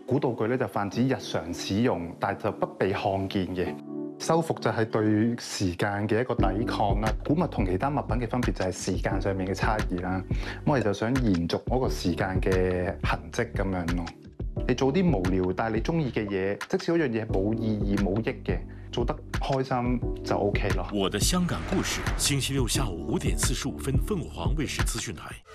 古道具咧就泛指日常使用，但係就不被看見嘅。修復就係對時間嘅一個抵抗啦。古物同其他物品嘅分別就係時間上面嘅差異啦。咁我哋就想延續嗰個時間嘅痕跡咁樣咯。你做啲無聊但係你中意嘅嘢，即使嗰樣嘢冇意義冇益嘅，做得開心就 OK 咯。 我的香港故事，星期六下午5點45分，鳳凰衛視資訊台。